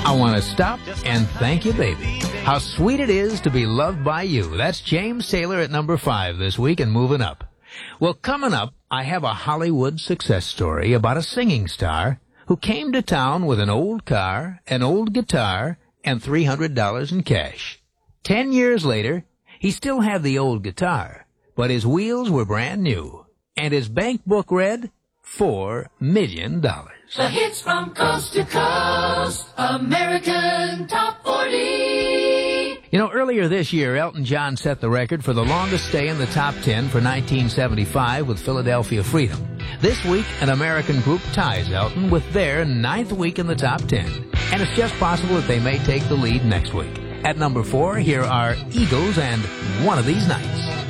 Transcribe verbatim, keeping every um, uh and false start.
I want to stop and thank you, baby. How sweet it is to be loved by you. That's James Taylor at number five this week and moving up. Well, coming up, I have a Hollywood success story about a singing star who came to town with an old car, an old guitar, and three hundred dollars in cash. Ten years later, he still had the old guitar, but his wheels were brand new, and his bank book read four million dollars. The hits from coast to coast, American Top forty. You know, earlier this year, Elton John set the record for the longest stay in the top ten for nineteen seventy-five with Philadelphia Freedom. This week, an American group ties Elton with their ninth week in the top ten. And it's just possible that they may take the lead next week. At number four, here are Eagles and One of These Nights.